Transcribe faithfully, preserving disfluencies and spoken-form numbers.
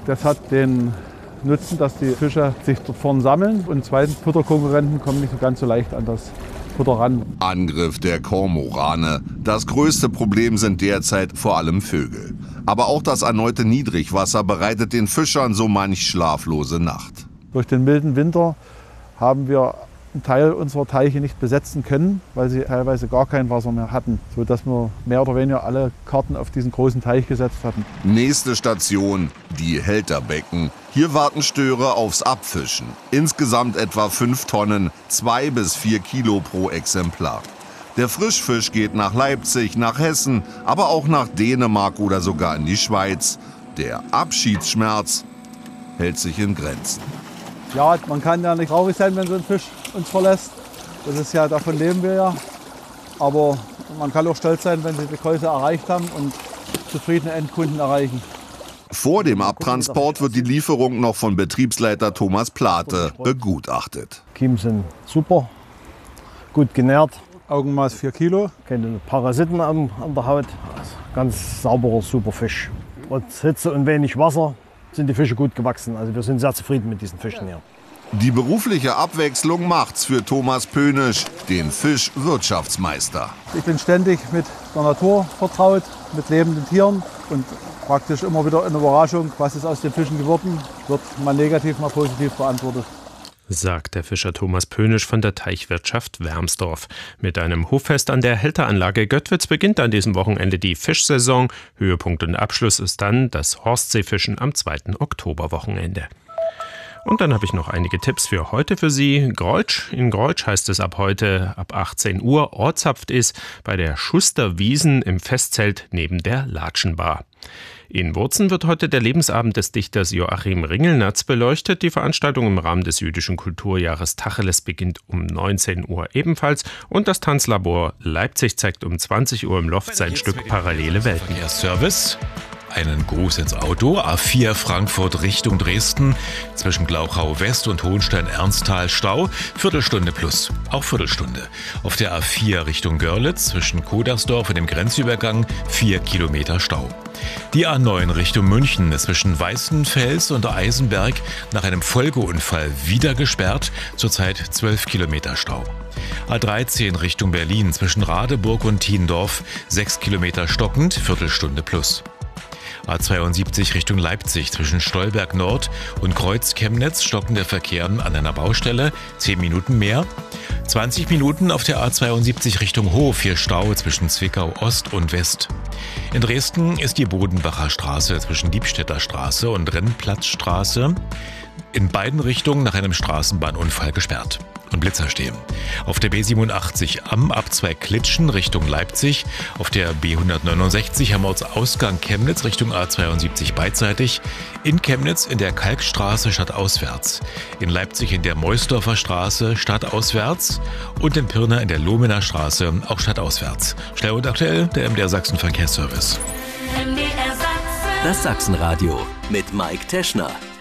Das hat den Nutzen, dass die Fische sich dort vorne sammeln und zweitens Futterkonkurrenten kommen nicht so ganz so leicht an das Futter ran. Angriff der Kormorane. Das größte Problem sind derzeit vor allem Vögel. Aber auch das erneute Niedrigwasser bereitet den Fischern so manch schlaflose Nacht. Durch den milden Winter haben wir einen Teil unserer Teiche nicht besetzen können, weil sie teilweise gar kein Wasser mehr hatten, sodass wir mehr oder weniger alle Karten auf diesen großen Teich gesetzt hatten. Nächste Station, die Helterbecken. Hier warten Störe aufs Abfischen. Insgesamt etwa fünf Tonnen, zwei bis vier Kilo pro Exemplar. Der Frischfisch geht nach Leipzig, nach Hessen, aber auch nach Dänemark oder sogar in die Schweiz. Der Abschiedsschmerz hält sich in Grenzen. Ja, man kann ja nicht traurig sein, wenn so ein Fisch uns verlässt. Das ist ja, davon leben wir ja. Aber man kann auch stolz sein, wenn sie die Größe erreicht haben und zufriedene Endkunden erreichen. Vor dem Abtransport wird die Lieferung noch von Betriebsleiter Thomas Plate begutachtet. Kiemen sind super, gut genährt. Augenmaß vier Kilo. Keine Parasiten an, an der Haut. Ganz sauberer, super Fisch. Trotz Hitze und wenig Wasser sind die Fische gut gewachsen. Also wir sind sehr zufrieden mit diesen Fischen hier. Die berufliche Abwechslung macht's für Thomas Pönisch, den Fischwirtschaftsmeister. Ich bin ständig mit der Natur vertraut, mit lebenden Tieren und praktisch immer wieder eine Überraschung, was ist aus den Fischen geworden, wird mal negativ, mal positiv beantwortet. Sagt der Fischer Thomas Pönisch von der Teichwirtschaft Wermsdorf. Mit einem Hoffest an der Helteranlage Göttwitz beginnt an diesem Wochenende die Fischsaison. Höhepunkt und Abschluss ist dann das Horstseefischen am zweiten Oktoberwochenende. Und dann habe ich noch einige Tipps für heute für Sie. Greutsch. In Greutsch heißt es ab heute ab achtzehn Uhr. Ortshafт ist bei der Schusterwiesen im Festzelt neben der Latschenbar. In Wurzen wird heute der Lebensabend des Dichters Joachim Ringelnatz beleuchtet. Die Veranstaltung im Rahmen des jüdischen Kulturjahres Tacheles beginnt um neunzehn Uhr ebenfalls. Und das Tanzlabor Leipzig zeigt um zwanzig Uhr im Loft sein Stück Parallele Welten. Service. Einen Gruß ins Auto. A vier Frankfurt Richtung Dresden. Zwischen Glauchau West und Hohenstein-Ernsthal Stau. Viertelstunde plus. Auch Viertelstunde. Auf der A vier Richtung Görlitz zwischen Kodersdorf und dem Grenzübergang vier Kilometer Stau. Die A neun Richtung München ist zwischen Weißenfels und Eisenberg nach einem Folgeunfall wieder gesperrt. Zurzeit zwölf Kilometer Stau. A dreizehn Richtung Berlin zwischen Radeburg und Thiendorf sechs Kilometer stockend. Viertelstunde plus. A zweiundsiebzig Richtung Leipzig zwischen Stolberg Nord und Kreuz-Chemnitz stockender Verkehr an einer Baustelle, zehn Minuten mehr. zwanzig Minuten auf der A zweiundsiebzig Richtung Hof, hier Stau zwischen Zwickau Ost und West. In Dresden ist die Bodenbacher Straße zwischen Diebstädter Straße und Rennplatzstraße in beiden Richtungen nach einem Straßenbahnunfall gesperrt. Und Blitzer stehen. Auf der B siebenundachtzig am Abzweig Klitschen Richtung Leipzig, auf der B hundertneunundsechzig am Ortsausgang Chemnitz Richtung A zweiundsiebzig beidseitig, in Chemnitz in der Kalkstraße stadtauswärts, in Leipzig in der Meusdorfer Straße stadtauswärts und in Pirna in der Lohmener Straße auch stadtauswärts. Schnell und aktuell der M D R Sachsen Verkehrsservice. Das Sachsenradio mit Mike Teschner.